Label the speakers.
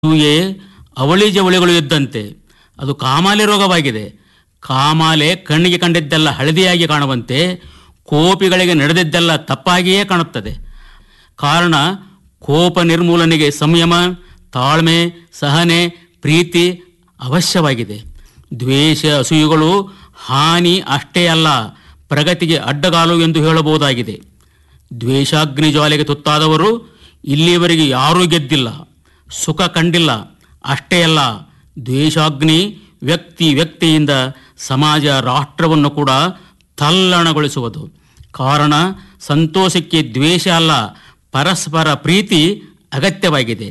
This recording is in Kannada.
Speaker 1: ಇವುಗೆ ಅವಳಿ ಜವಳಿಗಳು ಇದ್ದಂತೆ. ಅದು ಕಾಮಾಲೆ ರೋಗವಾಗಿದೆ. ಕಾಮಾಲೆ ಕಣ್ಣಿಗೆ ಕಂಡಿದ್ದೆಲ್ಲ ಹಳದಿಯಾಗಿ ಕಾಣುವಂತೆ, ಕೋಪಿಗಳಿಗೆ ನಡೆದಿದ್ದೆಲ್ಲ ತಪ್ಪಾಗಿಯೇ ಕಾಣುತ್ತದೆ. ಕಾರಣ ಕೋಪ ನಿರ್ಮೂಲನೆಗೆ ಸಂಯಮ, ತಾಳ್ಮೆ, ಸಹನೆ, ಪ್ರೀತಿ ಅವಶ್ಯವಾಗಿದೆ. ದ್ವೇಷ, ಅಸೂಯುಗಳು ಹಾನಿ ಅಷ್ಟೇ ಅಲ್ಲ, ಪ್ರಗತಿಗೆ ಅಡ್ಡಗಾಲು ಎಂದು ಹೇಳಬಹುದಾಗಿದೆ. ದ್ವೇಷಾಗ್ನಿ ಜ್ವಾಲೆಗೆ ತುತ್ತಾದವರು ಇಲ್ಲಿಯವರೆಗೆ ಯಾರೂ ಗೆದ್ದಿಲ್ಲ, ಸುಖ ಕಂಡಿಲ್ಲ. ಅಷ್ಟೇ ಅಲ್ಲ, ದ್ವೇಷಾಗ್ನಿ ವ್ಯಕ್ತಿಯಿಂದ ಸಮಾಜ, ರಾಷ್ಟ್ರವನ್ನು ಕೂಡ ತಲ್ಲಣಗೊಳಿಸುವುದು. ಕಾರಣ ಸಂತೋಷಕ್ಕೆ ದ್ವೇಷ ಅಲ್ಲ, ಪರಸ್ಪರ ಪ್ರೀತಿ ಅಗತ್ಯವಾಗಿದೆ.